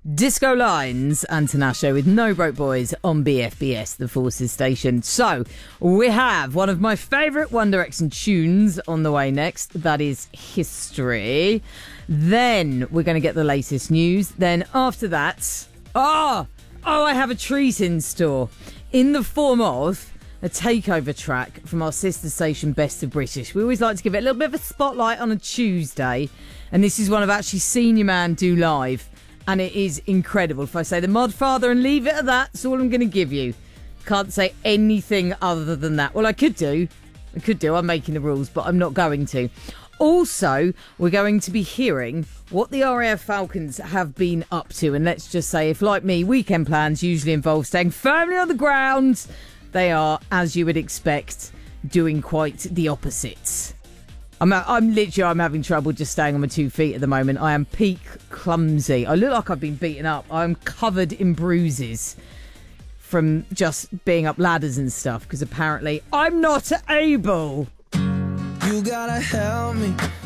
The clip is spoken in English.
Disco Lines and Tinashe with No Broke Boys on BFBS, the Forces station. So, we have one of my favourite One Direction tunes on the way next. That is History. Then we're going to get the latest news. Then after that, I have a treat in store in the form of a takeover track from our sister station Best of British. We always like to give it a little bit of a spotlight on a Tuesday, and this is one I've actually seen your man do live, and it is incredible. If I say the Modfather and leave it at that, that's all I'm going to give you. Can't say anything other than that. Well, I could do. I'm making the rules, but I'm not going to. Also, we're going to be hearing what the RAF Falcons have been up to. And let's just say, if like me, weekend plans usually involve staying firmly on the ground, they are, as you would expect, doing quite the opposite. I'm having trouble just staying on my 2 feet at the moment. I am peak clumsy. I look like I've been beaten up. I'm covered in bruises from just being up ladders and stuff, because apparently I'm not able. You gotta help me.